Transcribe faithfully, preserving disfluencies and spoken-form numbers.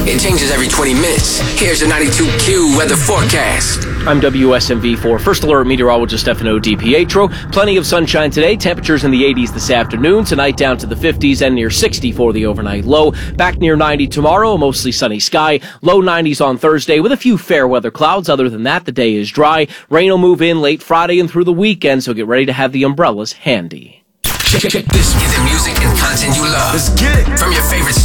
It changes every twenty minutes. Here's your ninety-two Q weather forecast. I'm W S M V four First Alert meteorologist Stefano DiPietro. Plenty of sunshine today. Temperatures in the eighties this afternoon. Tonight down to the fifties and near sixty for the overnight low. Back near ninety tomorrow. A mostly sunny sky. Low nineties on Thursday with a few fair weather clouds. Other than that, the day is dry. Rain will move in late Friday and through the weekend, so get ready to have the umbrellas handy. Check, check, check this. Get the music and content you love. Let's get it. From your favorite